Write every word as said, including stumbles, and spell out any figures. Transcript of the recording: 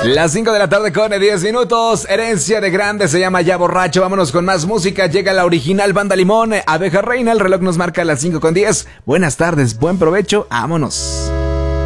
Las cinco de la tarde con diez minutos. Herencia de grande se llama Ya Borracho. Vámonos con más música. Llega la original Banda Limón, Abeja Reina. El reloj nos marca las cinco con diez. Buenas tardes, buen provecho. Vámonos.